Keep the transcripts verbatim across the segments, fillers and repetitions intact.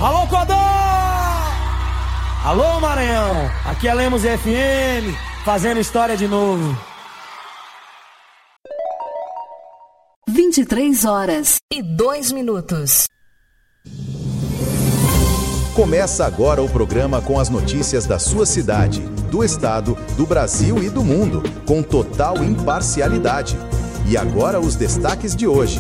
Alô, Codó! Alô, Maranhão! Aqui é Lemos F M, fazendo história de novo. vinte e três horas e dois minutos. Começa agora o programa com as notícias da sua cidade, do estado, do Brasil e do mundo, com total imparcialidade. E agora os destaques de hoje.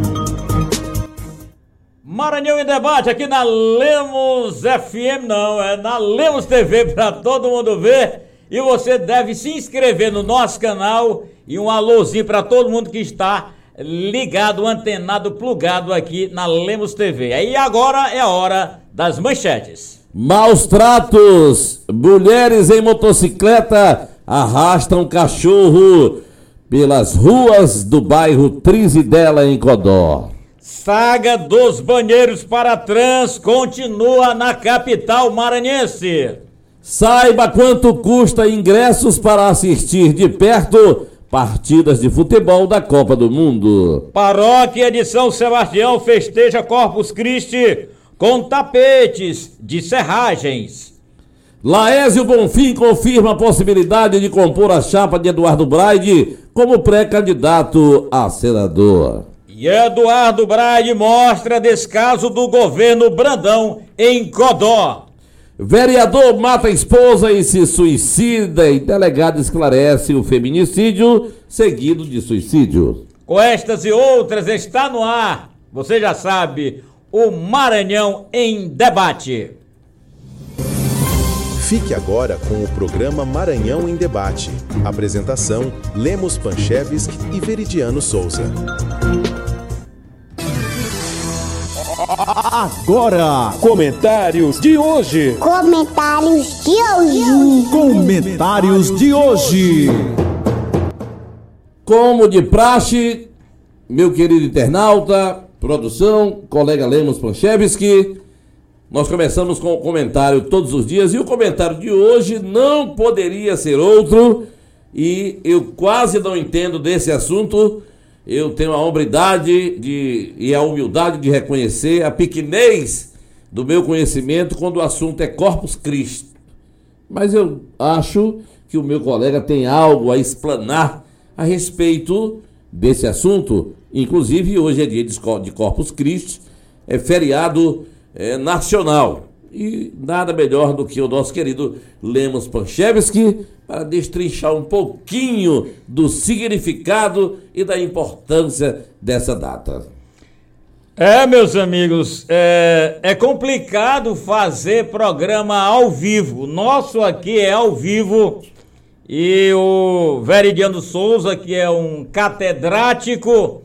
Maranhão em Debate aqui na Lemos F M, não, é na Lemos T V para todo mundo ver. E você deve se inscrever no nosso canal e um alôzinho para todo mundo que está ligado, antenado, plugado aqui na Lemos T V. Aí agora é a hora das manchetes. Maus tratos, mulheres em motocicleta arrastam cachorro pelas ruas do bairro Trizidela em Codó. Saga dos banheiros para trans continua na capital maranhense. Saiba quanto custa ingressos para assistir de perto partidas de futebol da Copa do Mundo. Paróquia de São Sebastião festeja Corpus Christi com tapetes de serragens. Laésio Bonfim confirma a possibilidade de compor a chapa de Eduardo Braide como pré-candidato a senador. E Eduardo Braide mostra descaso do governo Brandão em Codó. Vereador mata a esposa e se suicida e delegado esclarece o feminicídio seguido de suicídio. Com estas e outras está no ar, você já sabe, o Maranhão em Debate. Fique agora com o programa Maranhão em Debate. Apresentação: Lemos Panchevski e Veridiano Souza. Agora, comentários de hoje. Comentários de hoje. Comentários de hoje. Como de praxe, meu querido internauta, produção, colega Lemos Panchevski, nós começamos com o comentário todos os dias e o comentário de hoje não poderia ser outro e eu quase não entendo desse assunto. Eu tenho a hombridade de, e a humildade de reconhecer a pequenez do meu conhecimento quando o assunto é Corpus Christi. Mas eu acho que o meu colega tem algo a explanar a respeito desse assunto. Inclusive, hoje é dia de Corpus Christi, é feriado é, nacional. E nada melhor do que o nosso querido Lemos Panchevski para destrinchar um pouquinho do significado e da importância dessa data. É, meus amigos, é, é complicado fazer programa ao vivo. O nosso aqui é ao vivo e o Veridiano Souza, que é um catedrático,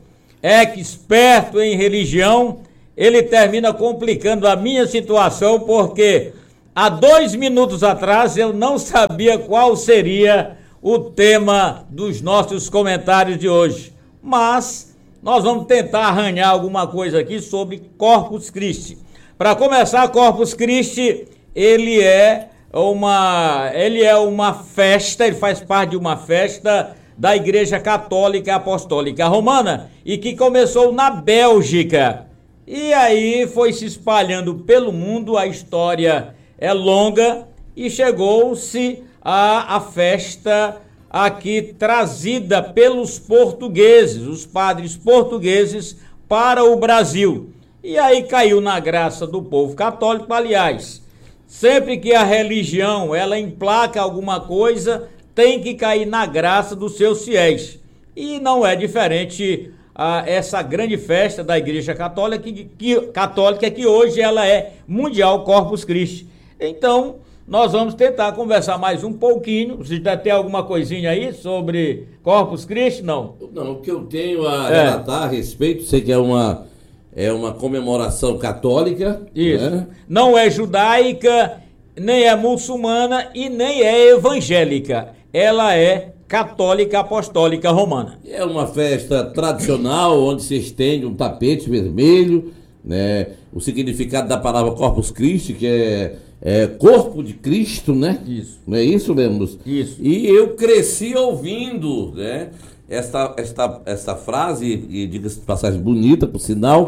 experto em religião, ele termina complicando a minha situação porque há dois minutos atrás eu não sabia qual seria o tema dos nossos comentários de hoje. Mas nós vamos tentar arranhar alguma coisa aqui sobre Corpus Christi. Para começar, Corpus Christi, ele é uma, ele é uma festa, ele faz parte de uma festa da Igreja Católica Apostólica Romana e que começou na Bélgica. E aí foi se espalhando pelo mundo, a história é longa e chegou-se a, a festa aqui trazida pelos portugueses, os padres portugueses para o Brasil. E aí caiu na graça do povo católico. Aliás, sempre que a religião ela emplaca alguma coisa, tem que cair na graça dos seus fiéis. E não é diferente a essa grande festa da Igreja Católica que, que, católica, que hoje ela é mundial Corpus Christi. Então, nós vamos tentar conversar mais um pouquinho. Você já tem alguma coisinha aí sobre Corpus Christi? Não? Não, o que eu tenho a é. relatar a respeito, sei que é uma, é uma comemoração católica. Isso. Né? Não é judaica, nem é muçulmana e nem é evangélica. Ela é Católica Apostólica Romana. É uma festa tradicional onde se estende um tapete vermelho, né? O significado da palavra Corpus Christi, que é, é corpo de Cristo, né? Isso. Não é isso, Lemos? Isso. E eu cresci ouvindo, né? Esta, esta, esta frase, e diga-se de passagem bonita, por sinal,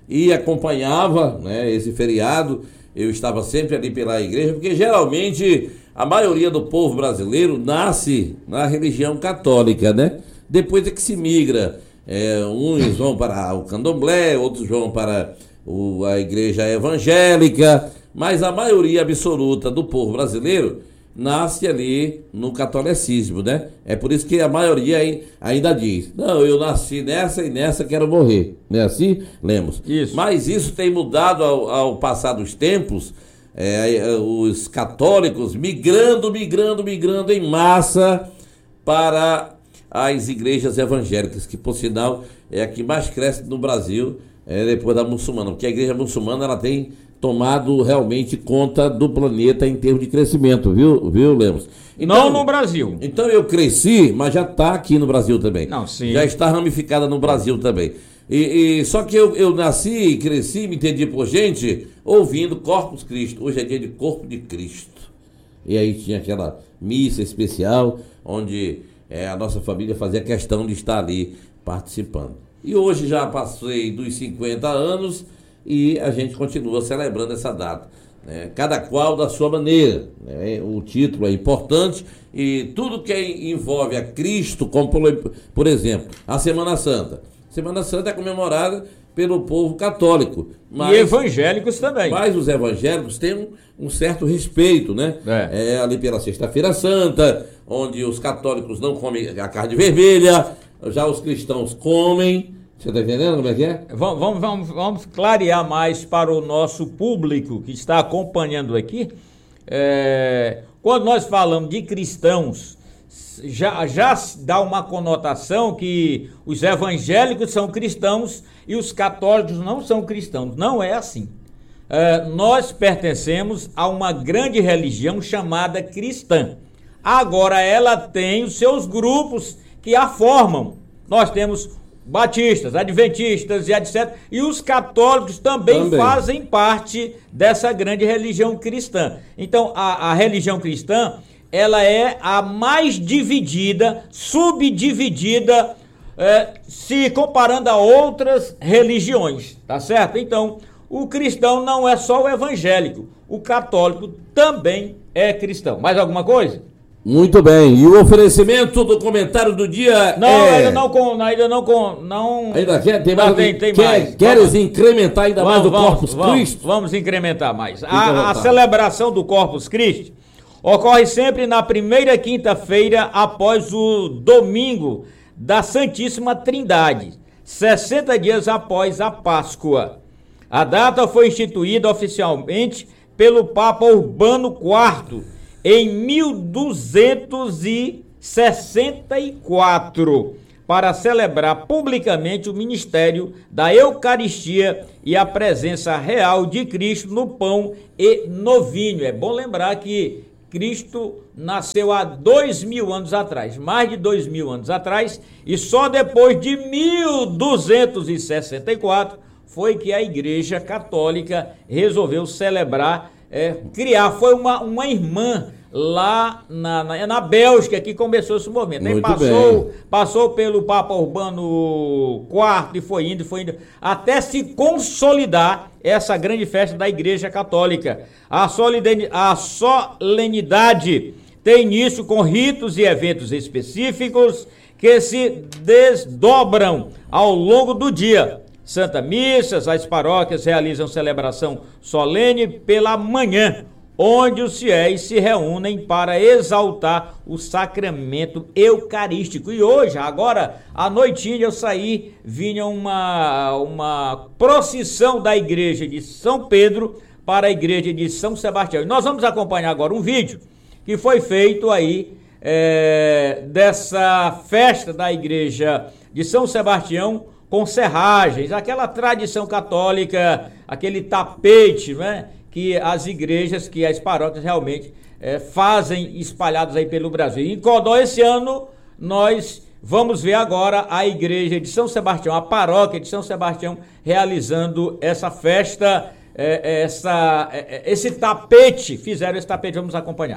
e acompanhava, né, esse feriado. Eu estava sempre ali pela igreja, porque geralmente a maioria do povo brasileiro nasce na religião católica, né? Depois é que se migra, é, uns vão para o candomblé, outros vão para o, a igreja evangélica, mas a maioria absoluta do povo brasileiro nasce ali no catolicismo, né? É por isso que a maioria ainda diz, não, eu nasci nessa e nessa quero morrer, não é assim, Lemos? Isso. Mas isso tem mudado ao, ao passar dos tempos, é, os católicos migrando, migrando, migrando em massa para as igrejas evangélicas, que por sinal é a que mais cresce no Brasil, é, depois da muçulmana, porque a igreja muçulmana ela tem tomado realmente conta do planeta em termos de crescimento, viu, viu, Lemos? Não Então, no Brasil. Então eu cresci, mas já está aqui no Brasil também. Não, sim. Já está ramificada no Brasil também. E, e só que eu, eu nasci e cresci, me entendi por gente, ouvindo Corpus Christi. Hoje é dia de Corpo de Cristo. E aí tinha aquela missa especial, onde é, a nossa família fazia questão de estar ali participando. E hoje já passei dos cinquenta anos e a gente continua celebrando essa data, né? Cada qual da sua maneira, né? O título é importante e tudo que envolve a Cristo, como por, por exemplo, a Semana Santa. Semana Santa é comemorada pelo povo católico. Mas, e evangélicos também. Mas os evangélicos têm um, um certo respeito, né? É. É ali pela Sexta-feira Santa, onde os católicos não comem a carne vermelha, já os cristãos comem. Você está entendendo como é que é? Vamos, vamos, vamos, vamos clarear mais para o nosso público que está acompanhando aqui. É, quando nós falamos de cristãos, já, já dá uma conotação que os evangélicos são cristãos e os católicos não são cristãos. Não é assim. É, nós pertencemos a uma grande religião chamada cristã. Agora ela tem os seus grupos que a formam. Nós temos batistas, adventistas e etcétera. E os católicos também, também fazem parte dessa grande religião cristã. Então, a, a religião cristã, ela é a mais dividida, subdividida, é, se comparando a outras religiões, tá certo? Então, o cristão não é só o evangélico, o católico também é cristão. Mais alguma coisa? Muito bem, e o oferecimento do comentário do dia não, é... ainda não com, ainda não com, não... Ainda quer? Tem mais? Não, tem, tem quer, mais. Queres vamos, incrementar ainda vamos, mais o vamos, Corpus vamos, Christi? Vamos incrementar mais. A, a celebração do Corpus Christi ocorre sempre na primeira quinta-feira após o domingo da Santíssima Trindade, sessenta dias após a Páscoa. A data foi instituída oficialmente pelo Papa Urbano quarto, em mil duzentos e sessenta e quatro, para celebrar publicamente o ministério da Eucaristia e a presença real de Cristo no pão e no vinho. É bom lembrar que Cristo nasceu há dois mil anos atrás, mais de dois mil anos atrás, e só depois de mil duzentos e sessenta e quatro foi que a Igreja Católica resolveu celebrar, É, criar, foi uma, uma irmã lá na, na, na Bélgica que começou esse movimento. Aí passou, passou pelo Papa Urbano quarto e foi indo, foi indo, até se consolidar essa grande festa da Igreja Católica. A, a solenidade tem início com ritos e eventos específicos que se desdobram ao longo do dia. Santa Missas, as paróquias realizam celebração solene pela manhã, onde os fiéis se reúnem para exaltar o sacramento eucarístico. E hoje, agora, à noitinha, eu saí, vinha uma, uma procissão da igreja de São Pedro para a igreja de São Sebastião. E nós vamos acompanhar agora um vídeo que foi feito aí é, dessa festa da igreja de São Sebastião, com serragens, aquela tradição católica, aquele tapete, né, que as igrejas, que as paróquias realmente é, fazem espalhados aí pelo Brasil. Em Codó, esse ano, nós vamos ver agora a igreja de São Sebastião, a paróquia de São Sebastião, realizando essa festa, é, essa, é, esse tapete, fizeram esse tapete, vamos acompanhar.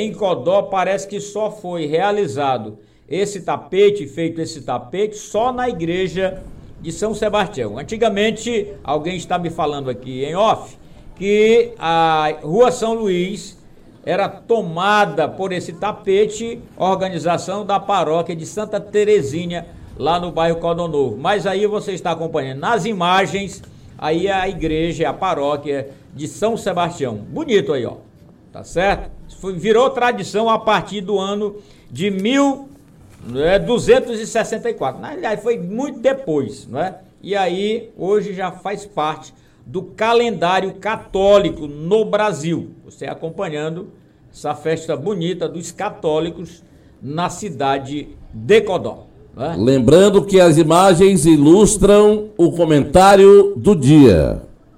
em Codó parece que só foi realizado esse tapete, feito esse tapete, só na igreja de São Sebastião. Antigamente, alguém está me falando aqui em off, que a Rua São Luís era tomada por esse tapete, organização da paróquia de Santa Terezinha, lá no bairro Codó Novo. Mas aí você está acompanhando nas imagens, aí a igreja, a paróquia de São Sebastião. Bonito aí, ó. Tá certo? Foi, virou tradição a partir do ano de mil duzentos e sessenta e quatro. Na realidade, foi muito depois, não é? E aí, hoje já faz parte do calendário católico no Brasil. Você acompanhando essa festa bonita dos católicos na cidade de Codó. É? Lembrando que as imagens ilustram o comentário do dia.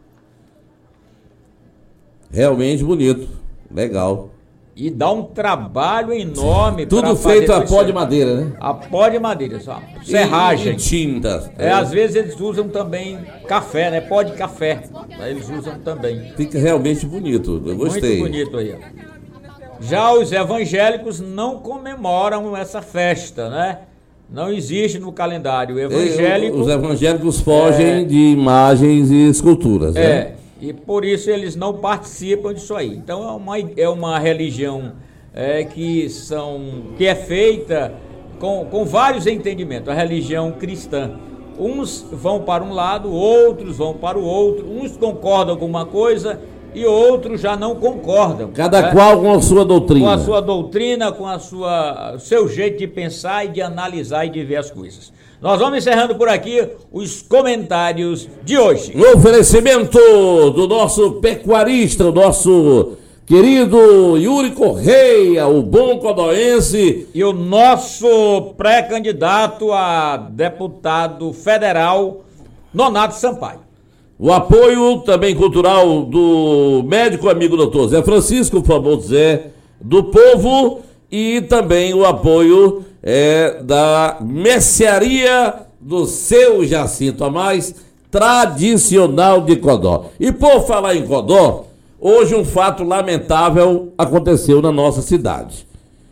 Realmente bonito, legal. E dá um trabalho enorme. Tudo feito a pó de madeira, né? A pó de madeira, só. Serragem. E tinta. É, às vezes eles usam também café, né? Pó de café. Eles usam também. Fica realmente bonito, eu gostei. Muito bonito aí, ó. Já os evangélicos não comemoram essa festa, né? Não existe no calendário evangélico. Os evangélicos fogem é, de imagens e esculturas, é, né? E por isso eles não participam disso aí. Então é uma, é uma religião é, que, são, que é feita com, com vários entendimentos. A religião cristã. Uns vão para um lado, outros vão para o outro. Uns concordam com uma coisa e outros já não concordam. Cada né? qual com a sua doutrina. Com a sua doutrina, com a sua seu jeito de pensar e de analisar e de ver as coisas. Nós vamos encerrando por aqui os comentários de hoje. No oferecimento do nosso pecuarista, o nosso querido Yuri Correia, o bom codoense. E o nosso pré-candidato a deputado federal, Nonato Sampaio. O apoio também cultural do médico amigo doutor Zé Francisco, o famoso Zé do Povo, e também o apoio é, da mercearia do seu Jacinto, a mais tradicional de Codó. E por falar em Codó, hoje um fato lamentável aconteceu na nossa cidade.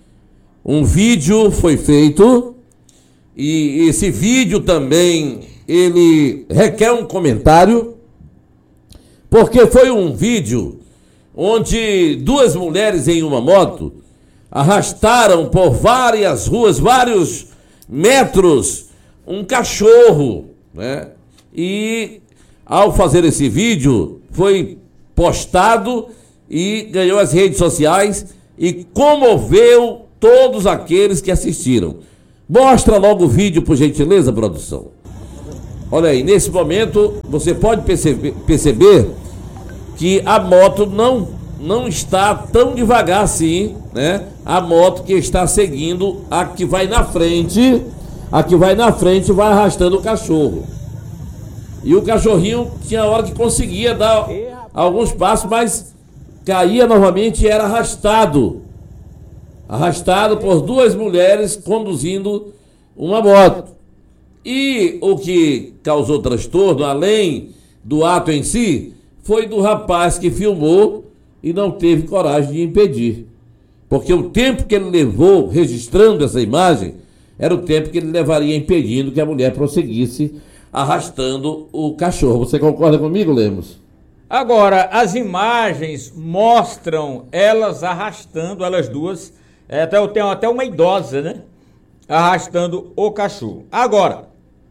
Um vídeo foi feito e esse vídeo também ele requer um comentário, porque foi um vídeo onde duas mulheres em uma moto arrastaram por várias ruas, vários metros, um cachorro, né? E ao fazer esse vídeo foi postado e ganhou as redes sociais e comoveu todos aqueles que assistiram. Mostra logo o vídeo, por gentileza, produção. Olha aí, nesse momento você pode perceber, perceber que a moto não, não está tão devagar assim, né? A moto que está seguindo a que vai na frente, a que vai na frente vai arrastando o cachorro. E o cachorrinho tinha hora que conseguia dar alguns passos, mas caía novamente e era arrastado. Arrastado por duas mulheres conduzindo uma moto. E o que causou transtorno, além do ato em si, foi do rapaz que filmou e não teve coragem de impedir. Porque o tempo que ele levou registrando essa imagem era o tempo que ele levaria impedindo que a mulher prosseguisse arrastando o cachorro. Você concorda comigo, Lemos? Agora, as imagens mostram elas arrastando, elas duas, é, até, eu tenho até uma idosa, né? Arrastando o cachorro. Agora,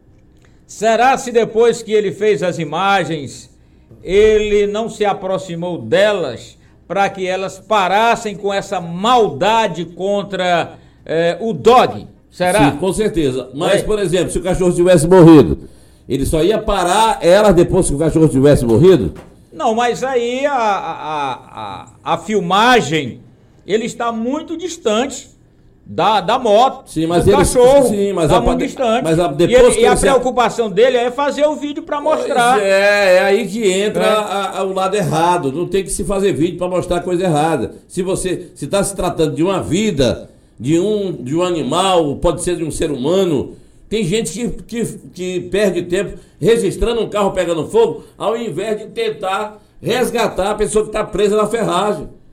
será se depois que ele fez as imagens, ele não se aproximou delas para que elas parassem com essa maldade contra é, o dog? Será? Sim, com certeza. Mas, é. por exemplo, se o cachorro tivesse morrido, ele só ia parar elas depois que o cachorro tivesse morrido? Não, mas aí a, a, a, a filmagem, ele está muito distante da, da moto, sim, mas do ele, cachorro, sim, mas está a, muito distante. Mas a, e, depois ele, que e a se... preocupação dele é fazer o vídeo para mostrar. Pois é, é aí que entra é. a, a, o lado errado. Não tem que se fazer vídeo para mostrar coisa errada. Se você se está se tratando de uma vida, de um, de um animal, pode ser de um ser humano. Tem gente que, que, que perde tempo registrando um carro pegando fogo, ao invés de tentar resgatar a pessoa que está presa na ferragem.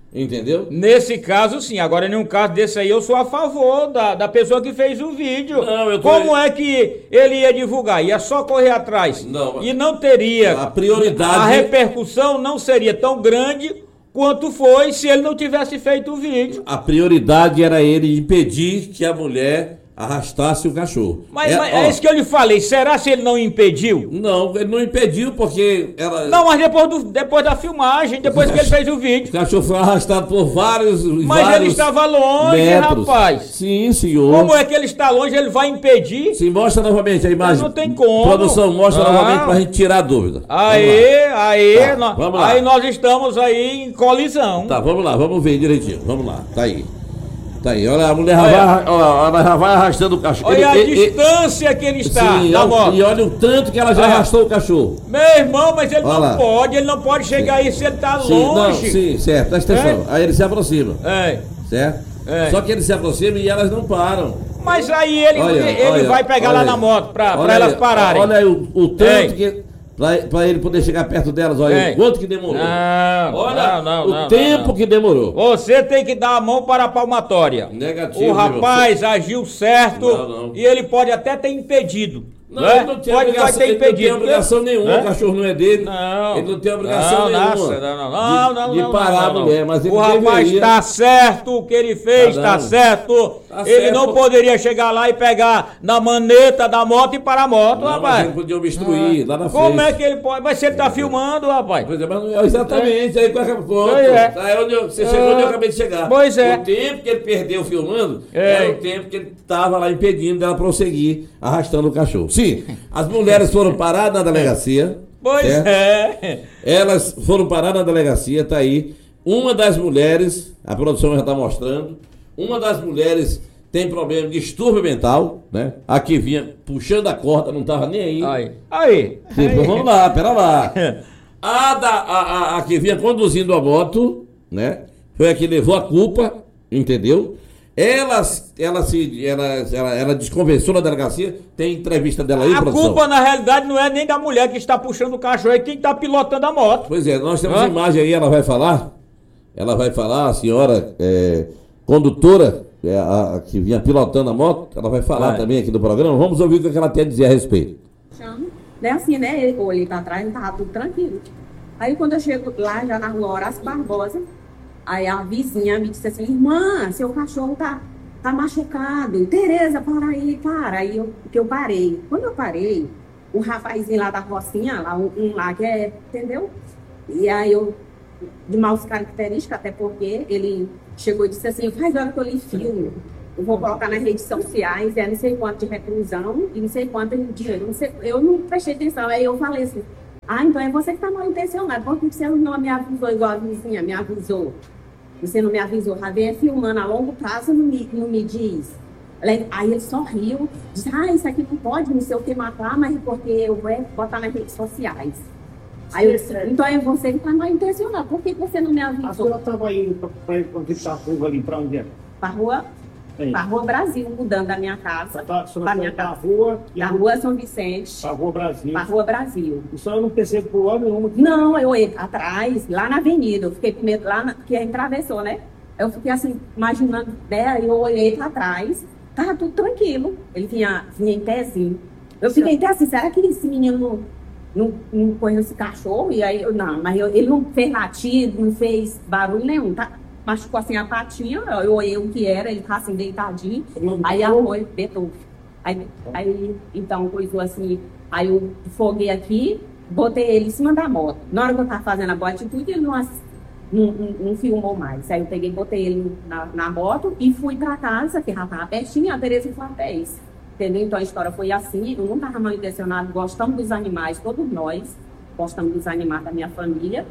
Entendeu? Nesse caso, sim. Agora, em um caso desse aí, eu sou a favor da, da pessoa que fez o vídeo. Não, eu tô... Como é que ele ia divulgar? Ia só correr atrás. Não, e não teria... A prioridade... A repercussão não seria tão grande quanto foi se ele não tivesse feito o vídeo. A prioridade era ele impedir que a mulher arrastasse o cachorro. Mas é, mas ó, é isso que eu lhe falei. Será se ele não impediu? Não, ele não impediu porque ela... Não, mas depois, do, depois da filmagem, depois que ele fez o vídeo. O cachorro foi arrastado por vários Mas vários ele estava longe, metros. rapaz. Sim, senhor. Como é que ele está longe? Ele vai impedir? Sim, mostra novamente a imagem. Não tem como. Produção, mostra Não. novamente pra gente tirar a dúvida. Aí, aí, Tá, nós, vamos lá. aí nós estamos aí em colisão. Tá, vamos lá, vamos ver direitinho. Vamos lá, tá aí. Tá aí, olha, a mulher já Olha. vai, olha, ela já vai arrastando o cachorro. Olha Ele- a ele- distância que ele está Sim, da olha- moto. e olha o tanto que ela já É. arrastou o cachorro. Meu irmão, mas ele Olha não lá. pode, ele não pode chegar aí se ele está Sim, não, longe. sim, certo, presta atenção. Aí ele se aproxima, É. certo? É. Só que ele se aproxima e elas não param. Mas aí ele, Olha, ele olha, vai pegar olha lá aí. na moto pra, Olha pra elas aí, pararem. Olha aí o, o tanto Ei. que... Pra, pra ele poder chegar perto delas, olha aí Ei. o quanto que demorou. Não, olha não, não, o não, tempo não, não. que demorou. Você tem que dar a mão para a palmatória. Negativo, O rapaz agiu certo Não, não. e ele pode até ter impedido. Não, né? ele não tem pode, obrigação, pode ter ele não tem impedido. obrigação nenhuma, Né? o cachorro não é dele. Não. Ele não tem obrigação não, nenhuma nossa, não, não, não, de, não, de não, parar não, a não. mulher, mas ele o rapaz deveria... está certo, o que ele fez Tá está dando. certo. Tá ele certo. não poderia chegar lá e pegar na maneta da moto e parar a moto, Não, mas rapaz. ele podia obstruir lá na frente. Como é que ele pode? Mas se ele está filmando, rapaz. Pois é, mas não é exatamente, aí qual é o ponto? Pois é. Aí onde eu- você chegou onde eu acabei de chegar. Pois é. O tempo que ele perdeu filmando É. era o tempo que ele estava lá impedindo dela prosseguir, arrastando o cachorro. Sim, as mulheres foram paradas na delegacia. Pois certo? é. Elas foram parar na delegacia, tá aí. Uma das mulheres, a produção já está mostrando, uma das mulheres tem problema de distúrbio mental, né? A que vinha puxando a corda, não estava nem aí. Aí. Aí. Sim, aí. vamos lá, pera lá. A, da, a, a, a que vinha conduzindo a moto, né? Foi a que levou a culpa, entendeu? Ela, ela se ela, ela, ela desconversou na delegacia. Tem entrevista dela aí, A produção? culpa, na realidade, não é nem da mulher que está puxando o cachorro, é quem está pilotando a moto. Pois é, nós temos Hã? imagem aí, ela vai falar. Ela vai falar, a senhora é, condutora, é, a, a que vinha pilotando a moto, ela vai falar Vai. também aqui do programa. Vamos ouvir o que ela tem a dizer a respeito. Chama. Não é assim, né? Ele olhei pra trás e tava tudo tranquilo. Aí quando eu chego lá, já na rua Horácio Barbosa, aí a vizinha me disse assim, irmã, seu cachorro tá, tá machucado. Tereza, para aí, para. Aí eu, que eu parei. Quando eu parei, um rapazinho lá da Rocinha, lá, um, um lá que é, entendeu? E aí eu, de maus características, até porque ele chegou e disse assim, faz hora que eu lhe filmo. Eu vou colocar nas redes sociais, é não sei quanto de reclusão e não sei quanto de dinheiro. Não sei, eu não prestei atenção. Aí eu falei assim, ah, então é você que está mal intencionado. Por que você não me avisou igual a vizinha me avisou? Você não me avisou. Já vem filmando a longo prazo, não me, não me diz. Aí ele sorriu, disse, ah, isso aqui não pode, não sei o que matar, mas porque eu vou botar nas redes sociais. Aí eu disse, então é você que está mal intencionado. Por que você não me avisou? A senhora estava indo para visitar a rua ali, para onde é? Para a rua, pra rua Brasil, mudando da minha casa. Tá, a senhora Pra minha foi para a casa. rua, e Da a rua São Vicente, para a rua Brasil. para a rua Brasil. A senhora não percebe por hora nenhuma. que- Não, eu ia atrás, lá na avenida. Eu fiquei primeiro lá, na, que atravessou, né? Eu fiquei assim, imaginando, né? Aí eu olhei para trás, tava tudo tranquilo. Ele vinha, vinha em pezinho. Eu fiquei até assim, será que esse menino não, não, não pôs esse cachorro? E aí, eu, não, mas eu, ele não fez latido, não fez barulho nenhum, tá? Machucou assim a patinha, eu olhei o que era, ele tá assim, deitadinho. Aí a foi, betou. Aí, aí, então, coisou assim, aí eu foguei aqui, botei ele em cima da moto. Na hora que eu tava fazendo a boa atitude, ele não, ass- não, não, não filmou mais. Aí eu peguei, botei ele na, na moto e fui pra casa, que já tava pertinho, a Tereza foi até isso. Entendeu? Então a história foi assim, eu não tava mal intencionado, gostamos dos animais, todos nós gostamos dos animais da minha família.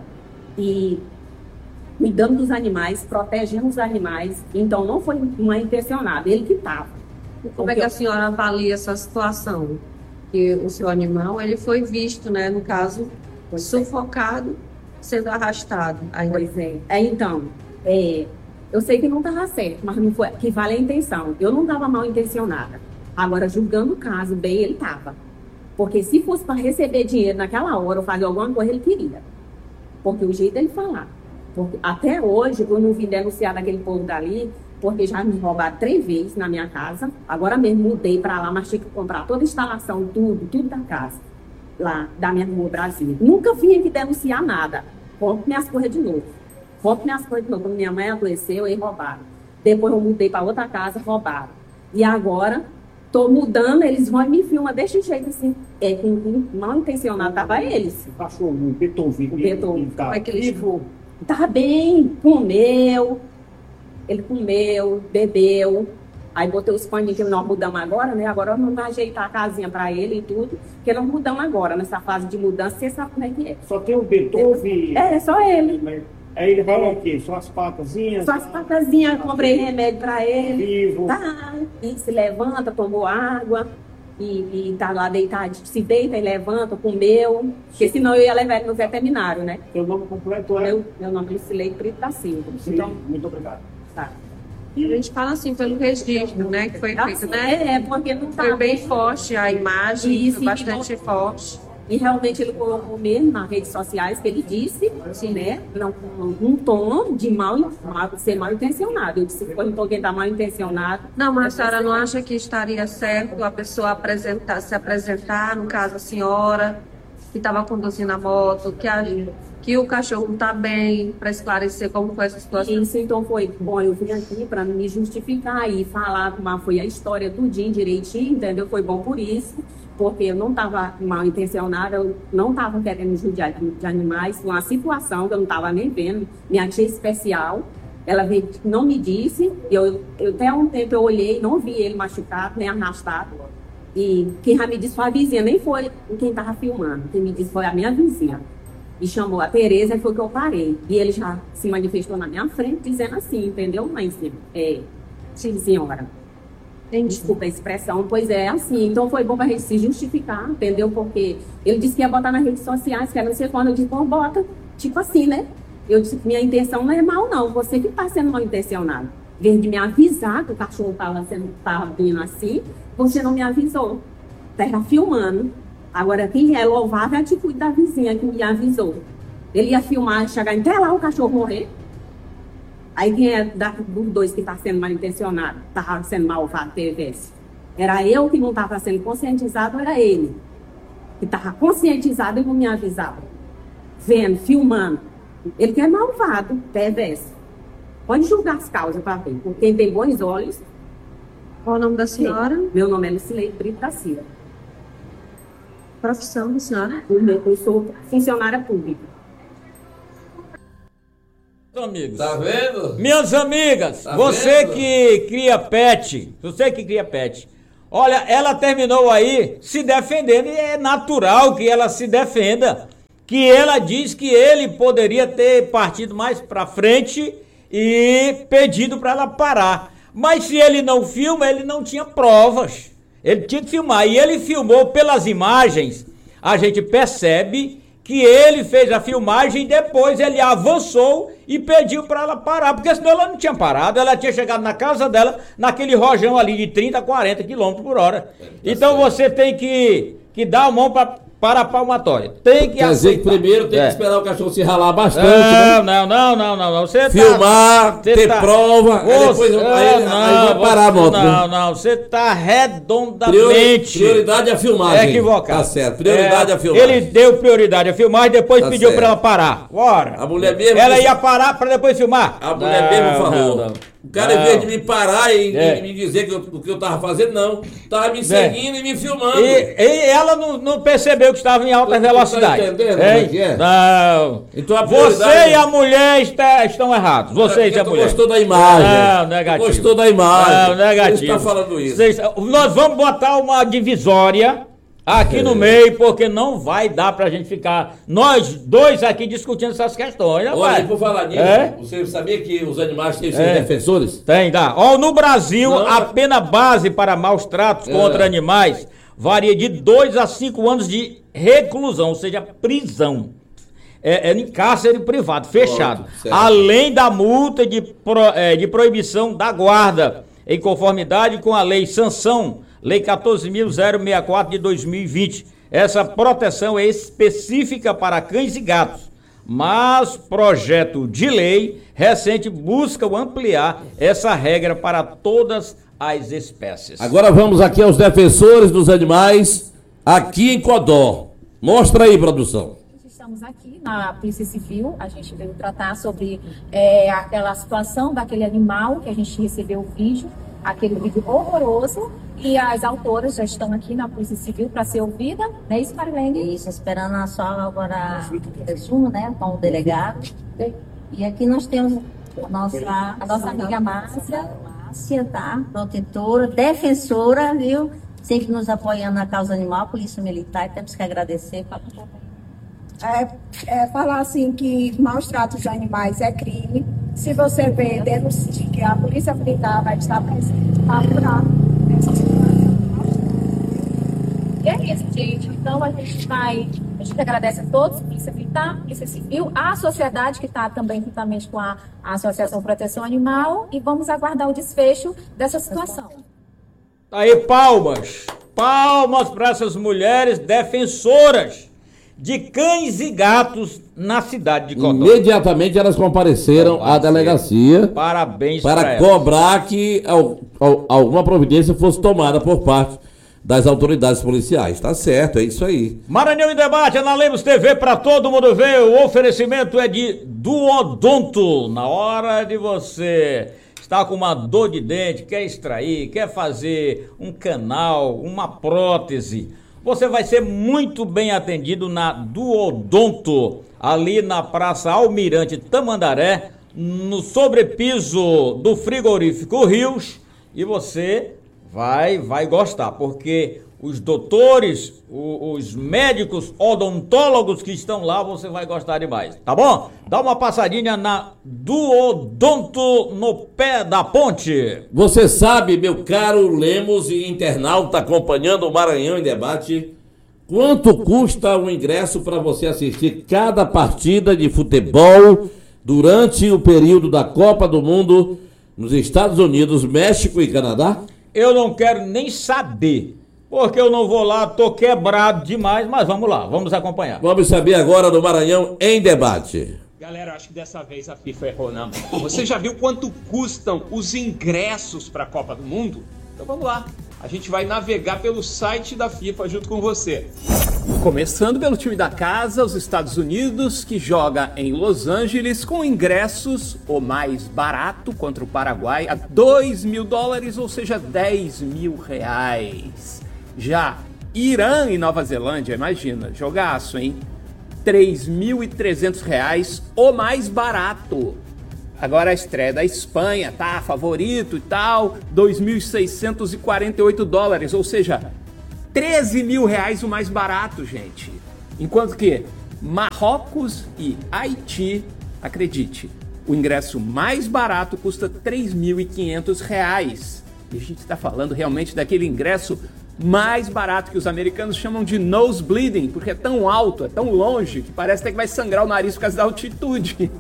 E cuidando dos animais, protegendo os animais, então não foi uma intencionada, ele que estava. Como é que a senhora avalia essa situação? Que o seu animal, ele foi visto, né, no caso, sufocado, sendo arrastado. Ainda... Pois é. É, então, é, eu sei que não estava certo, mas não foi, que vale a intenção. Eu não estava mal intencionada. Agora, julgando o caso bem, ele estava. Porque se fosse para receber dinheiro naquela hora ou fazer alguma coisa, ele queria. Porque o jeito dele falar. Porque até hoje, eu não vim denunciar daquele povo dali, porque já me roubaram três vezes na minha casa. Agora mesmo mudei para lá, mas tinha que comprar toda a instalação, tudo, tudo da casa, lá da minha rua Brasil. Nunca vim aqui denunciar nada. Compre minhas coisas de novo. Compre minhas coisas de novo. Quando minha mãe adoeceu, eles roubaram. Depois eu mudei para outra casa, roubaram. E agora, tô mudando, eles vão e me filmam desse jeito assim. É que mal intencionado tava eles. O cachorro, o Beethoven. O Beethoven. Tá vivo. Tá bem, comeu. Ele comeu, bebeu. Aí botei os paninhos que nós mudamos agora, né? Agora nós vamos ajeitar a casinha para ele e tudo. Porque nós mudamos agora, nessa fase de mudança, você sabe como é que é. Só tem o Beethoven. É, só ele. Aí ele vai lá o quê? Só as patazinhas? Só as patazinhas, comprei remédio para ele. Vivo. Tá, e se levanta, tomou água. E, e tá lá deitado, se deita e levanta, comeu. Porque senão eu ia levar ele no veterinário, né? Seu nome completo é? Meu, meu nome é Lucilei Brito da Silva. Então, muito obrigado. Tá. A gente fala assim pelo registro, né, que foi feito, Assim, né? É, porque não tá Foi bem forte a imagem, Isso, foi bastante forte. E realmente ele colocou mesmo nas redes sociais que ele disse, assim, né? Não, um tom de mal, mal, ser mal intencionado. Eu disse que foi alguém tá mal intencionado. Não, mas a senhora não acha que estaria certo a pessoa apresentar, se apresentar, no caso a senhora, que estava conduzindo a moto, que, a, que o cachorro está bem, para esclarecer como foi essa situação? Isso, então foi bom, eu vim aqui para me justificar e falar como foi a história tudinho, direitinho, entendeu? Foi bom por isso. Porque eu não estava mal intencionada, eu não estava querendo judiar de animais, foi uma situação que eu não estava nem vendo. Minha tia especial, ela veio, não me disse, eu, eu até um tempo eu olhei, não vi ele machucado, nem arrastado. E quem já me disse foi a vizinha, nem foi quem estava filmando, quem me disse foi a minha vizinha. E chamou a Tereza e foi que eu parei. E ele já se manifestou na minha frente, dizendo assim, entendeu, mãe? É, sim, senhora. Desculpa a expressão, pois é assim. Então foi bom para a gente se justificar, entendeu? Porque ele disse que ia botar nas redes sociais, que era não sei quando. Eu disse, bom, bota. Tipo assim, né? Eu disse, minha intenção não é mal, não. Você que está sendo mal intencionado. Em vez de me avisar que o cachorro estava vindo assim, você não me avisou. Estava filmando. Agora, quem é louvável é a atitude da vizinha que me avisou. Ele ia filmar, chegar até lá o cachorro morrer. Aí quem é da, dos dois que está sendo mal intencionado, estava sendo malvado, teve esse. Era eu que não estava sendo conscientizado, ou era ele que estava conscientizado e não me avisava. Vendo, filmando. Ele que é malvado, teve esse. Pode julgar as causas para ver. Porque quem tem bons olhos. Qual o nome da senhora? Sim. Meu nome é Lucilei Brito da Silva. Profissão da senhora? Eu sou funcionária pública. Amigos. Tá vendo? Minhas amigas, Tá você vendo? que cria pet, você que cria pet, olha, ela terminou aí se defendendo e é natural que ela se defenda, que ela diz que ele poderia ter partido mais pra frente e pedido para ela parar. Mas se ele não filma, ele não tinha provas. Ele tinha que filmar e ele filmou pelas imagens. A gente percebe que ele fez a filmagem e depois ele avançou e pediu para ela parar, porque senão ela não tinha parado, ela tinha chegado na casa dela, naquele rojão ali de trinta, quarenta quilômetros por hora. Então você tem que, que dar a mão para para a palmatória. Tem que Quer dizer que primeiro tem é. que esperar o cachorro se ralar bastante, não, né? Não, não, não, não, não. Você filmar, tá, ter tá, prova, você, aí depois não, aí, não, aí vai parar a moto. Não, né? não, você tá redondamente... Prioridade à filmagem. É equivocado. Tá certo, prioridade é, à filmagem. Ele deu prioridade à filmagem e depois Tá pediu certo. para ela parar. Bora. A mulher mesmo... Ela disse- ia parar para depois filmar. A mulher Não, mesmo falou. não, não. O cara, Não. em vez de me parar e, É. e me dizer que eu- o que eu tava fazendo, não. Tava me seguindo e me filmando. E, e ela não, não percebeu que estava em alta Tu- tu tá velocidade. entendendo como Hein? é que é? Não. Então a Você prioridade- e a mulher está- estão errados. Você e Porque a tu mulher. gostou da imagem. Não, negativo. Gostou da imagem. Não, negativo. Você está falando isso. Vocês- nós vamos botar uma divisória aqui É. no meio, porque não vai dar pra gente ficar nós dois aqui discutindo essas questões. Né, Olha, pai? e por falar nisso, É? você sabia que os animais têm seus É. defensores? Tem, dá. Ó, no Brasil, Não. a pena base para maus tratos É. contra animais varia de dois a cinco anos de reclusão, ou seja, prisão. É, é em cárcere privado, fechado. Pronto, certo. Além da multa de, pro- é, de proibição da guarda, em conformidade com a lei Sanção, Lei quatorze mil sessenta e quatro de dois mil e vinte. Essa proteção é específica para cães e gatos, mas projeto de lei recente busca ampliar essa regra para todas as espécies. Agora vamos aqui aos defensores dos animais, aqui em Codó. Mostra aí, produção. Estamos aqui na Polícia Civil, a gente veio tratar sobre é, aquela situação daquele animal que a gente recebeu o vídeo, aquele vídeo horroroso, e as autoras já estão aqui na Polícia Civil para ser ouvida, não é isso, Marilene? Isso, esperando só agora o resumo, né, com o delegado. E aqui nós temos a nossa, a nossa amiga Márcia, Márcia, tá? Protetora, defensora, viu? Sempre nos apoiando na causa animal, Polícia Militar, e temos que agradecer. É, é, falar assim que maus tratos de animais é crime. Se você vê, denuncie que a Polícia Militar vai estar presente para apurar essa situação. E é isso, gente. Então a gente vai, a gente agradece a todos, Polícia Militar, Polícia Civil, a sociedade que está também juntamente com a, a Associação Proteção Animal, e vamos aguardar o desfecho dessa situação. Aí, palmas, palmas para essas mulheres defensoras de cães e gatos na cidade de Codó. Imediatamente elas compareceram à delegacia. Parabéns para cobrar que al, al, alguma providência fosse tomada por parte das autoridades policiais. Tá certo, é isso aí. Maranhão em Debate é na Lemos T V para todo mundo ver. O oferecimento é de Duodonto. Na hora de você está com uma dor de dente, quer extrair, quer fazer um canal, uma prótese, você vai ser muito bem atendido na Duodonto, ali na Praça Almirante Tamandaré, no sobrepiso do frigorífico Rios, e você vai, vai gostar, porque os doutores, os, os médicos odontólogos que estão lá, você vai gostar demais, tá bom? Dá uma passadinha na Duodonto, no pé da ponte. Você sabe, meu caro Lemos e internauta acompanhando o Maranhão em Debate, quanto custa o ingresso para você assistir cada partida de futebol durante o período da Copa do Mundo nos Estados Unidos, México e Canadá? Eu não quero nem saber, porque eu não vou lá, tô quebrado demais, mas vamos lá, vamos acompanhar. Vamos saber agora do Maranhão em Debate. Galera, acho que dessa vez a FIFA errou, não. Você já viu quanto custam os ingressos para a Copa do Mundo? Então vamos lá, a gente vai navegar pelo site da FIFA junto com você. Começando pelo time da casa, os Estados Unidos, que joga em Los Angeles com ingressos, o mais barato, contra o Paraguai, a dois mil dólares, ou seja, dez mil reais. Já Irã e Nova Zelândia, imagina, jogaço, hein? três mil e trezentos reais, o mais barato. Agora a estreia da Espanha, tá? Favorito e tal, dois mil seiscentos e quarenta e oito dólares, ou seja, treze mil reais o mais barato, gente. Enquanto que Marrocos e Haiti, acredite, o ingresso mais barato custa três mil e quinhentos reais. E a gente está falando realmente daquele ingresso mais barato que os americanos chamam de nosebleeding, porque é tão alto, é tão longe, que parece até que vai sangrar o nariz por causa da altitude.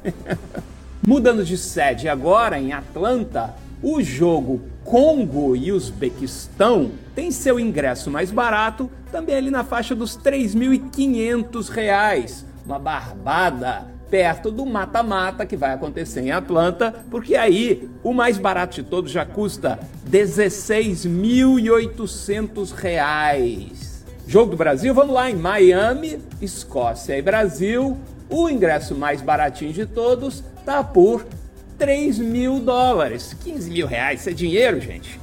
Mudando de sede agora, em Atlanta, o jogo Congo e Uzbequistão tem seu ingresso mais barato, também ali na faixa dos três mil e quinhentos reais. Uma barbada perto do mata-mata que vai acontecer em Atlanta, porque aí o mais barato de todos já custa dezesseis mil e oitocentos reais. Jogo do Brasil, vamos lá, em Miami, Escócia e Brasil, o ingresso mais baratinho de todos tá por três mil dólares. quinze mil reais, isso é dinheiro, gente.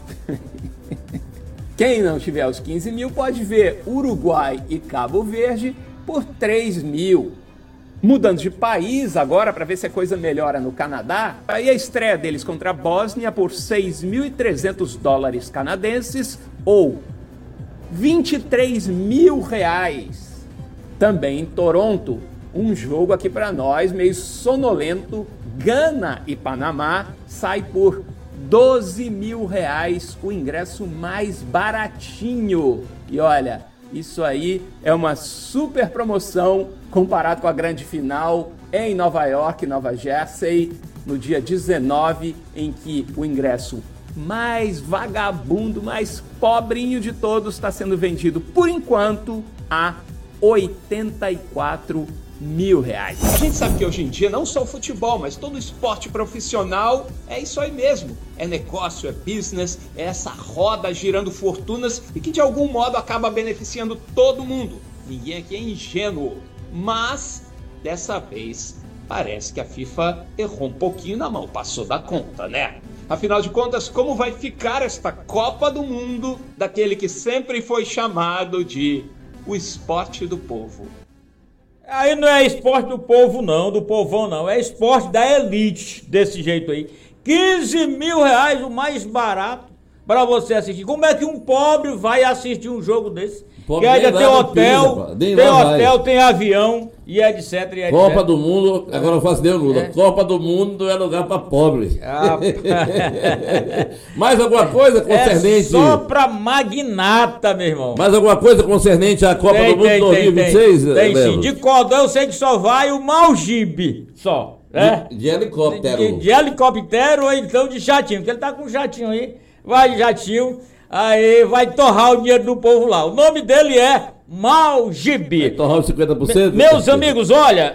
Quem não tiver os quinze mil pode ver Uruguai e Cabo Verde por três mil. Mudando de país agora para ver se a coisa melhora no Canadá, aí a estreia deles contra a Bósnia por seis mil e trezentos dólares canadenses ou vinte e três mil reais. Também em Toronto, um jogo aqui para nós meio sonolento, Gana e Panamá, sai por doze mil reais o ingresso mais baratinho. E olha, isso aí é uma super promoção comparado com a grande final em Nova York, Nova Jersey, no dia dezenove, em que o ingresso mais vagabundo, mais pobrinho de todos está sendo vendido, por enquanto, a oitenta e quatro mil reais. A gente sabe que hoje em dia não só o futebol, mas todo esporte profissional é isso aí mesmo. É negócio, é business, é essa roda girando fortunas e que de algum modo acaba beneficiando todo mundo. Ninguém aqui é ingênuo, mas dessa vez parece que a FIFA errou um pouquinho na mão, passou da conta, né? Afinal de contas, como vai ficar esta Copa do Mundo daquele que sempre foi chamado de o esporte do povo? Aí não é esporte do povo não, do povão não, é esporte da elite, desse jeito aí. quinze mil reais, o mais barato, para você assistir. Como é que um pobre vai assistir um jogo desse? Que ainda tem hotel, tem hotel, tem avião e etc, e etcétera. Copa do Mundo, agora eu faço Deus Lula, é. Copa do Mundo é lugar para pobre. Ah, mais alguma coisa concernente? É só para magnata, meu irmão. Mais alguma coisa concernente à Copa tem, do Mundo tem, dois mil e vinte e seis? Tem, tem, tem sim, de cordão eu sei que só vai o Malgibe, só. É? De, de helicóptero. De, de, de helicóptero ou então de jatinho, porque ele tá com um jatinho aí, vai de jatinho. Aí vai torrar o dinheiro do povo lá. O nome dele é Malgibe. Vai torrar os cinquenta por cento? Meus amigos, olha,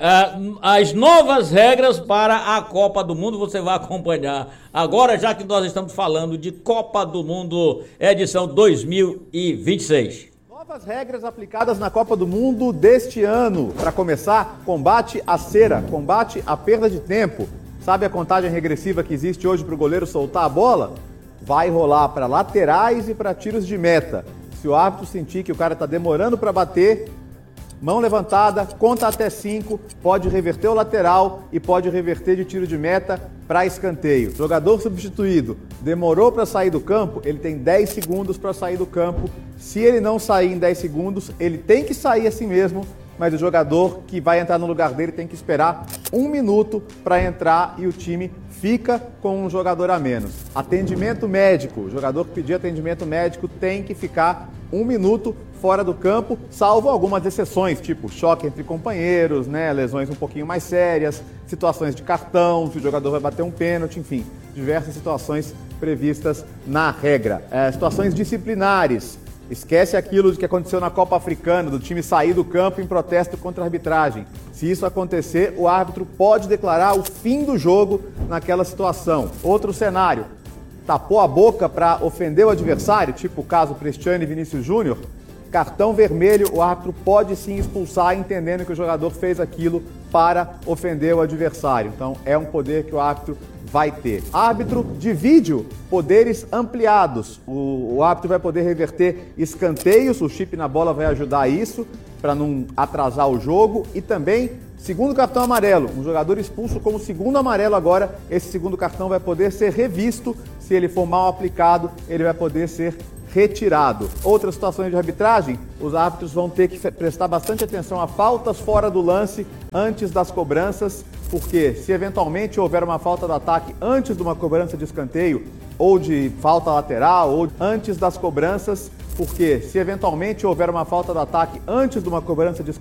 as novas regras para a Copa do Mundo você vai acompanhar agora, já que nós estamos falando de Copa do Mundo edição dois mil e vinte e seis. Novas regras aplicadas na Copa do Mundo deste ano. Para começar, combate à cera, combate à perda de tempo. Sabe a contagem regressiva que existe hoje para o goleiro soltar a bola? Vai rolar para laterais e para tiros de meta. Se o árbitro sentir que o cara está demorando para bater, mão levantada, conta até cinco, pode reverter o lateral e pode reverter de tiro de meta para escanteio. Jogador substituído, demorou para sair do campo, ele tem dez segundos para sair do campo. Se ele não sair em dez segundos, ele tem que sair assim mesmo, mas o jogador que vai entrar no lugar dele tem que esperar um minuto para entrar e o time fica com um jogador a menos. Atendimento médico. O jogador que pedir atendimento médico tem que ficar um minuto fora do campo, salvo algumas exceções, tipo choque entre companheiros, né, lesões um pouquinho mais sérias, situações de cartão, se o jogador vai bater um pênalti, enfim, diversas situações previstas na regra. É, situações disciplinares. Esquece aquilo que aconteceu na Copa Africana, do time sair do campo em protesto contra a arbitragem. Se isso acontecer, o árbitro pode declarar o fim do jogo naquela situação. Outro cenário, tapou a boca para ofender o adversário, tipo o caso Cristiano e Vinícius Júnior, cartão vermelho, o árbitro pode sim expulsar, entendendo que o jogador fez aquilo para ofender o adversário. Então é um poder que o árbitro vai ter. Árbitro de vídeo, poderes ampliados. O, o árbitro vai poder reverter escanteios, o chip na bola vai ajudar isso, para não atrasar o jogo. E também, segundo cartão amarelo, um jogador expulso como segundo amarelo agora, esse segundo cartão vai poder ser revisto. Se ele for mal aplicado, ele vai poder ser retirado. Outras situações de arbitragem, os árbitros vão ter que prestar bastante atenção a faltas fora do lance antes das cobranças, porque se eventualmente houver uma falta do ataque antes de uma cobrança de escanteio ou de falta lateral ou antes das cobranças, porque se eventualmente houver uma falta do ataque antes de uma cobrança de